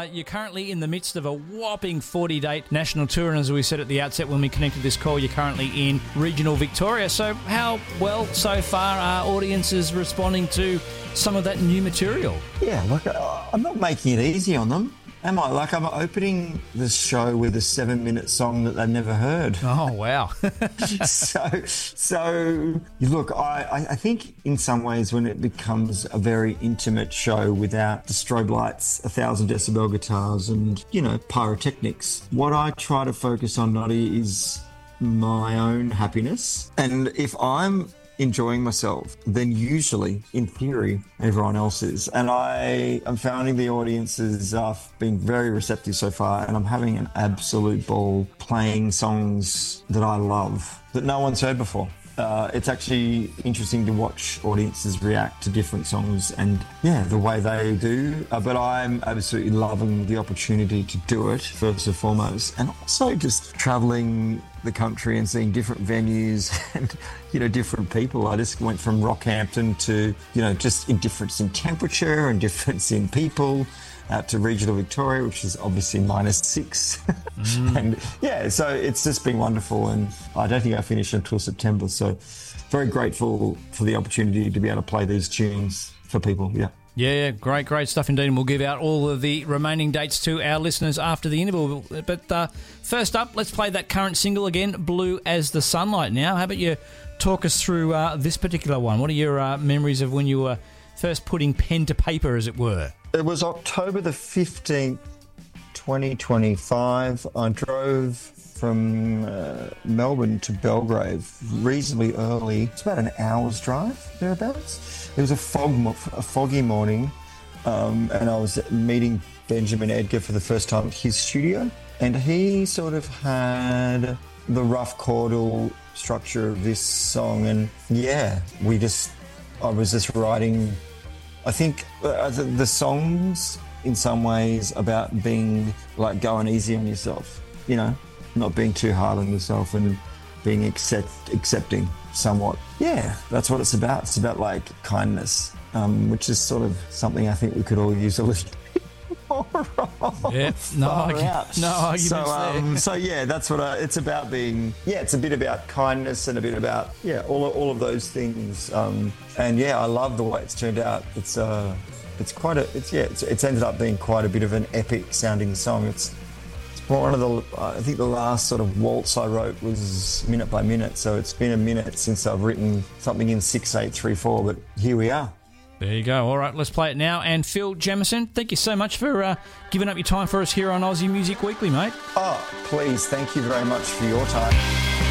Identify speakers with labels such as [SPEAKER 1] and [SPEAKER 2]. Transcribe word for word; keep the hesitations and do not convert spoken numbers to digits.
[SPEAKER 1] uh, you're currently in the midst of a whopping forty-date national tour, and as we said at the outset when we connected this call, you're currently in regional Victoria. So how well so far are audiences responding to some of that new material?
[SPEAKER 2] Yeah, look, I'm not making it easy on them. Am I? Like, I'm opening the show with a seven-minute song that they've never heard.
[SPEAKER 1] Oh, wow.
[SPEAKER 2] so, so look, I, I think in some ways when it becomes a very intimate show without the strobe lights, a thousand decibel guitars and, you know, pyrotechnics, what I try to focus on, Noddy, is my own happiness. And if I'm enjoying myself, then usually, in theory, everyone else is. And I am finding the audiences have been very receptive so far, and I'm having an absolute ball playing songs that I love, that no one's heard before. Uh, it's actually interesting to watch audiences react to different songs and, yeah, the way they do. Uh, but I'm absolutely loving the opportunity to do it, first and foremost. And also just travelling the country and seeing different venues and, you know, different people. I just went from Rockhampton to, you know, just in difference in temperature and difference in people, out to regional Victoria, which is obviously minus six. Mm. And yeah, so it's just been wonderful. And I don't think I finish until September. So very grateful for the opportunity to be able to play these tunes for people. Yeah.
[SPEAKER 1] Yeah, yeah, great, great stuff indeed. And we'll give out all of the remaining dates to our listeners after the interval. But uh, first up, let's play that current single again, Blue as the Sunlight. Now, how about you talk us through uh, this particular one? What are your uh, memories of when you were first putting pen to paper, as it were?
[SPEAKER 2] It was October the fifteenth, twenty twenty-five. I drove from uh, Melbourne to Belgrave reasonably early. It's about an hour's drive, thereabouts. It was a, fog, a foggy morning, um, and I was meeting Benjamin Edgar for the first time at his studio, and he sort of had the rough chordal structure of this song, and yeah, we just, I was just writing. I think uh, the, the song's in some ways about being, like, going easy on yourself, you know, not being too hard on yourself and being accept, accepting somewhat. Yeah, that's what it's about. It's about, like, kindness, um, which is sort of something I think we could all use a little more of.
[SPEAKER 1] Yeah, no, argument, no arguments
[SPEAKER 2] so, um,
[SPEAKER 1] there.
[SPEAKER 2] So, yeah, that's what I, it's about being, yeah, it's a bit about kindness and a bit about, yeah, all, all of those things. Um, and, yeah, I love the way it's turned out. It's uh, it's quite a, it's, yeah, it's, it's ended up being quite a bit of an epic sounding song. It's, it's one of the, I think the last sort of waltz I wrote was minute by minute. So it's been a minute since I've written something in six, eight, three, four, but here we are.
[SPEAKER 1] There you go. All right, let's play it now. And Phil Jamieson, thank you so much for uh, giving up your time for us here on Aussie Music Weekly, mate.
[SPEAKER 2] Oh, please, thank you very much for your time.